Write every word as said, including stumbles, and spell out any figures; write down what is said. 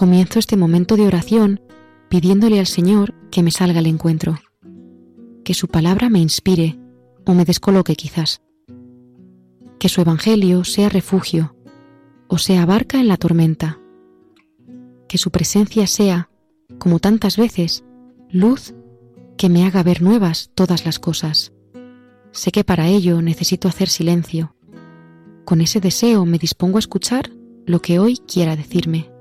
Comienzo este momento de oración pidiéndole al Señor que me salga al encuentro, que su palabra me inspire o me descoloque quizás, que su evangelio sea refugio o sea barca en la tormenta, que su presencia sea, como tantas veces, luz que me haga ver nuevas todas las cosas. Sé que para ello necesito hacer silencio. Con ese deseo me dispongo a escuchar lo que hoy quiera decirme.